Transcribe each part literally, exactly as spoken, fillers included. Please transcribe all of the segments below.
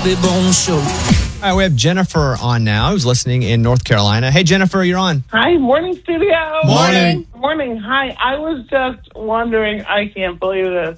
Bobby Bones Show. All right, we have Jennifer on now, who's listening in North Carolina. Hey, Jennifer, you're on. Hi, morning, studio. Morning. Morning. Hi, I was just wondering, I can't believe this.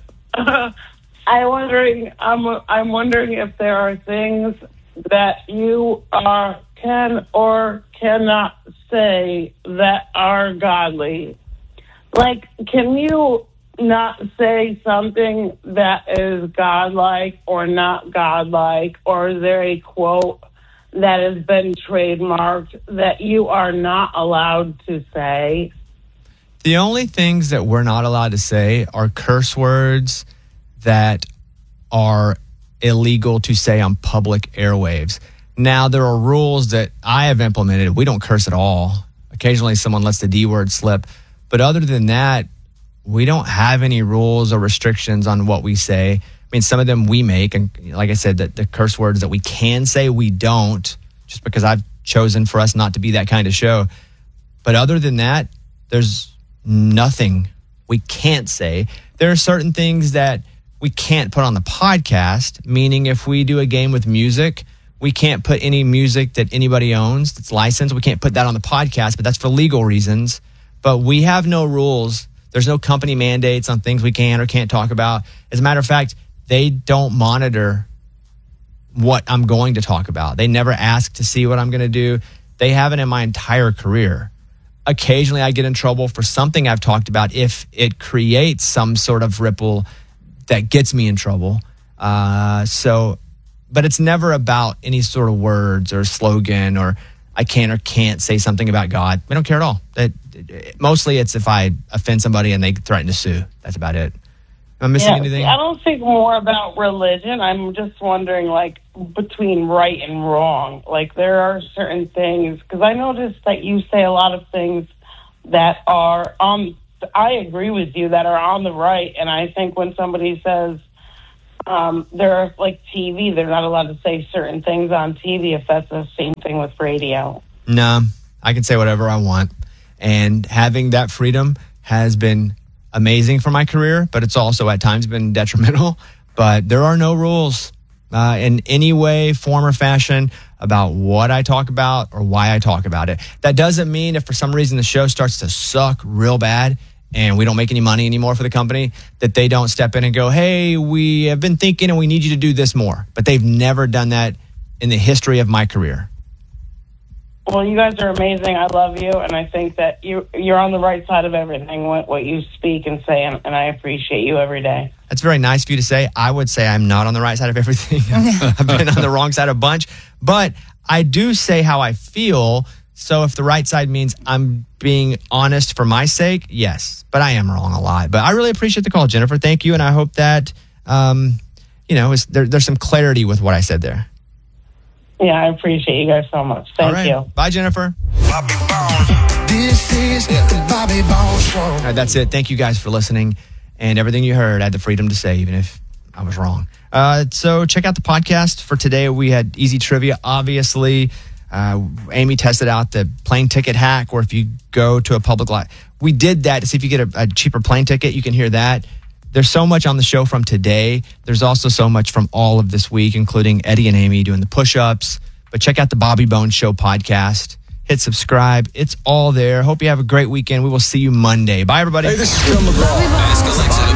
I'm wondering, I'm, I'm wondering if there are things that you are, can or cannot say that are godly. Like, can you not say something that is godlike or not godlike, or is there a quote that has been trademarked that you are not allowed to say? The only things that we're not allowed to say are curse words that are illegal to say on public airwaves. Now, there are rules that I have implemented. We don't curse at all. Occasionally, someone lets the D word slip. But other than that, we don't have any rules or restrictions on what we say. I mean, some of them we make. And like I said, the, the curse words that we can say, we don't, just because I've chosen for us not to be that kind of show. But other than that, there's nothing we can't say. There are certain things that we can't put on the podcast, meaning if we do a game with music, we can't put any music that anybody owns that's licensed. We can't put that on the podcast, but that's for legal reasons. But we have no rules. There's no company mandates on things we can or can't talk about. As a matter of fact, they don't monitor what I'm going to talk about. They never ask to see what I'm going to do. They haven't in my entire career. Occasionally, I get in trouble for something I've talked about if it creates some sort of ripple that gets me in trouble. Uh, so, but it's never about any sort of words or slogan or I can or can't say something about God. We don't care at all. It, it, mostly it's if I offend somebody and they threaten to sue. That's about it. Am I missing yeah, anything? I don't think more about religion. I'm just wondering, like, between right and wrong. Like, there are certain things, because I noticed that you say a lot of things that are, um, I agree with you, that are on the right. And I think when somebody says, um, they're like T V, they're not allowed to say certain things on T V, if that's the same thing with radio. No, I can say whatever I want. And having that freedom has been amazing for my career, but it's also at times been detrimental. But there are no rules uh, in any way, form, or fashion about what I talk about or why I talk about it. That doesn't mean if for some reason the show starts to suck real bad and we don't make any money anymore for the company, that they don't step in and go, hey, we have been thinking and we need you to do this more. But they've never done that in the history of my career. Well, you guys are amazing. I love you, and I think that you, you're on the right side of everything, what, what you speak and say, and, and I appreciate you every day. That's very nice of you to say. I would say I'm not on the right side of everything. I've been on the wrong side a bunch, but I do say how I feel. So if the right side means I'm being honest for my sake, yes, but I am wrong a lot. But I really appreciate the call, Jennifer. Thank you, and I hope that, um, you know, is, there, there's some clarity with what I said there. Yeah, I appreciate you guys so much. Thank right. you. Bye, Jennifer. Bobby Bones. This is the Bobby Bones Show. All right, that's it. Thank you guys for listening. And everything you heard, I had the freedom to say, even if I was wrong. Uh, so check out the podcast for today. We had easy trivia, obviously. Uh, Amy tested out the plane ticket hack, where if you go to a public lot, we did that to see if you get a, a cheaper plane ticket. You can hear that. There's so much on the show from today. There's also so much from all of this week, including Eddie and Amy doing the push-ups. But check out the Bobby Bones Show podcast. Hit subscribe. It's all there. Hope you have a great weekend. We will see you Monday. Bye, everybody. Hey, this is Phil McGraw. Ask Alexa.